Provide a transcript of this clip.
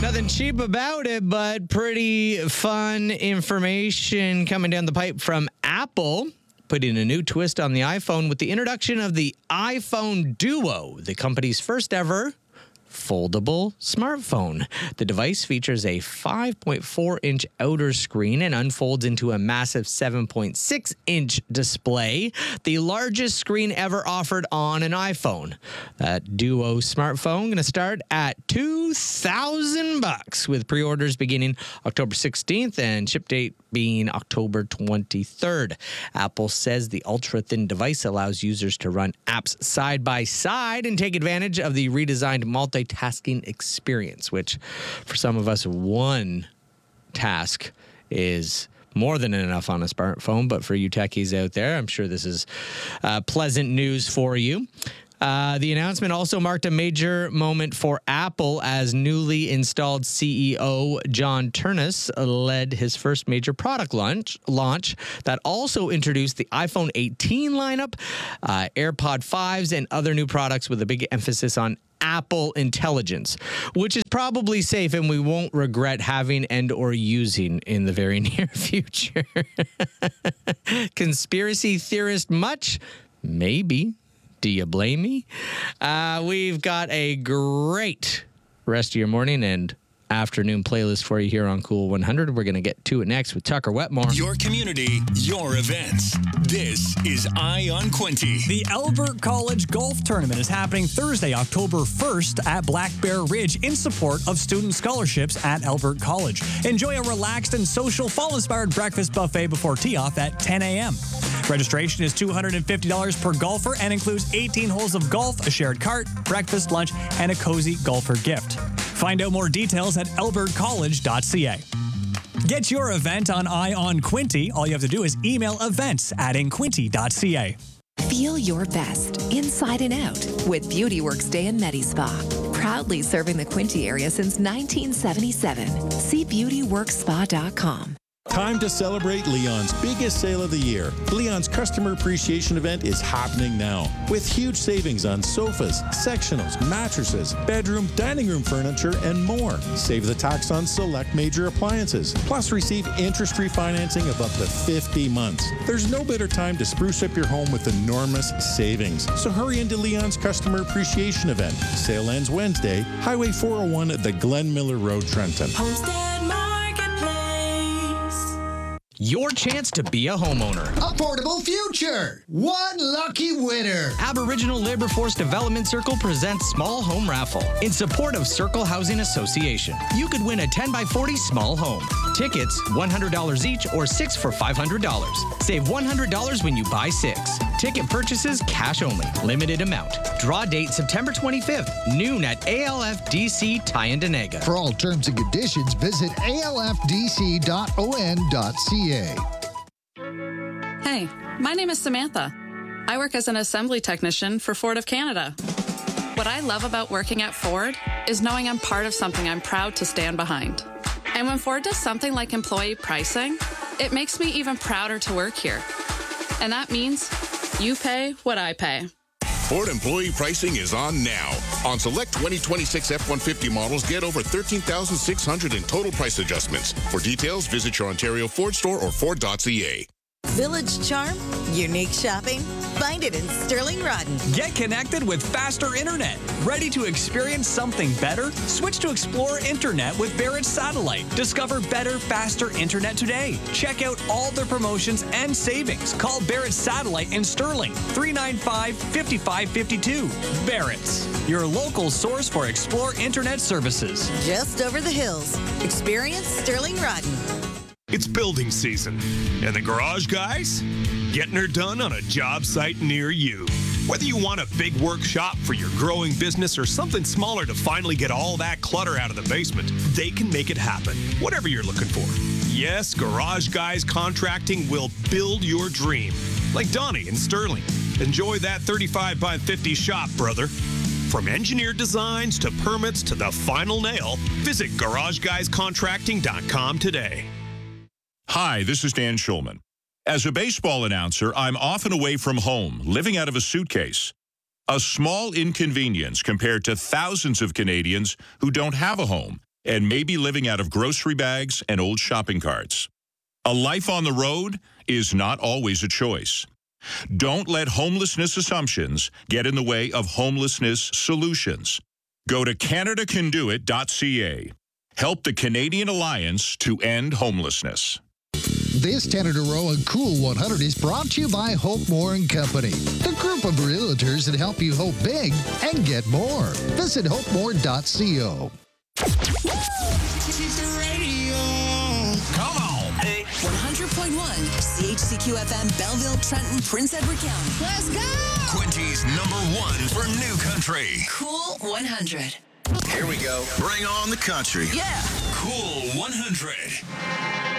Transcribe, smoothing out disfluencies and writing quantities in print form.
Nothing cheap about it, but pretty fun information coming down the pipe from Apple, putting a new twist on the iPhone with the introduction of the iPhone Duo, the company's first ever foldable smartphone. The device features a 5.4-inch outer screen and unfolds into a massive 7.6-inch display, the largest screen ever offered on an iPhone. That Duo smartphone going to start at $2,000 with pre-orders beginning October 16th and ship date being October 23rd. Apple says the ultra-thin device allows users to run apps side by side and take advantage of the redesigned multitasking experience, which for some of us, one task is more than enough on a smartphone. But for you techies out there, I'm sure this is pleasant news for you. The announcement also marked a major moment for Apple as newly installed CEO John Ternus led his first major product launch that also introduced the iPhone 18 lineup, AirPod 5s, and other new products with a big emphasis on Apple Intelligence, which is probably safe and we won't regret having and or using in the very near future. Conspiracy theorist much? Maybe. Do you blame me? We've got a great rest of your morning and afternoon playlist for you here on Cool 100. We're going to get to it next with Tucker Wetmore. Your community, your events. This is Eye on Quinte. The Albert College Golf Tournament is happening Thursday, October 1st at Black Bear Ridge in support of student scholarships at Albert College. Enjoy a relaxed and social fall-inspired breakfast buffet before tee-off at 10 a.m. Registration is $250 per golfer and includes 18 holes of golf, a shared cart, breakfast, lunch, and a cozy golfer gift. Find out more details at albertcollege.ca. Get your event on Eye on Quinte. All you have to do is email events@inquinte.ca. Feel your best inside and out with Beauty Works Day in Medi-Spa. Proudly serving the Quinte area since 1977. See beautyworkspa.com. Time to celebrate Leon's biggest sale of the year. Leon's Customer Appreciation Event is happening now with huge savings on sofas, sectionals, mattresses, bedroom, dining room furniture, and more. Save the tax on select major appliances. Plus, receive interest-free financing of up to 50 months. There's no better time to spruce up your home with enormous savings. So hurry into Leon's Customer Appreciation Event. Sale ends Wednesday, Highway 401 at the Glen Miller Road, Trenton. Homestead Marketplace. Your chance to be a homeowner. A portable future. One lucky winner. Aboriginal Labour Force Development Circle presents Small Home Raffle in support of Circle Housing Association. You could win a 10x40 small home. Tickets, $100 each or 6 for $500. Save $100 when you buy 6. Ticket purchases cash only. Limited amount. Draw date September 25th, noon at ALFDC Tyendinaga. For all terms and conditions, visit alfdc.on.ca. Hey, my name is Samantha. I work as an assembly technician for Ford of Canada. What I love about working at Ford is knowing I'm part of something I'm proud to stand behind. And when Ford does something like employee pricing, it makes me even prouder to work here. And that means you pay what I pay. Ford employee pricing is on now. On select 2026 F-150 models, get over $13,600 in total price adjustments. For details, visit your Ontario Ford store or Ford.ca. Village charm, unique shopping. Find it in Sterling Rodden. Get connected with faster internet. Ready to experience something better? Switch to Explore Internet with Barrett Satellite. Discover better, faster internet today. Check out all their promotions and savings. Call Barrett Satellite in Sterling, 395-5552. Barrett's, your local source for Explore Internet services. Just over the hills. Experience Sterling Rodden. It's building season, and the garage guys getting her done on a job site near you. Whether you want a big workshop for your growing business or something smaller to finally get all that clutter out of the basement, they can make it happen, whatever you're looking for. Yes, Garage Guys Contracting will build your dream. Like Donnie in Sterling. Enjoy that 35 by 50 shop, brother. From engineered designs to permits to the final nail, visit GarageGuysContracting.com today. Hi, this is Dan Schulman. As a baseball announcer, I'm often away from home, living out of a suitcase. A small inconvenience compared to thousands of Canadians who don't have a home. and maybe living out of grocery bags and old shopping carts. A life on the road is not always a choice. Don't let homelessness assumptions get in the way of homelessness solutions. Go to CanadaCanDoIt.ca. Help the Canadian Alliance to end homelessness. This Tanner Rowe and Cool 100 is brought to you by Hope Moore & Company, the group of realtors that help you hope big and get more. Visit hopemore.co. Come on. 100.1 CHCQ FM, Belleville, Trenton, Prince Edward County. Let's go! Quinty's #1 for new country. Cool 100. Here we go. Bring on the country. Yeah. Cool 100.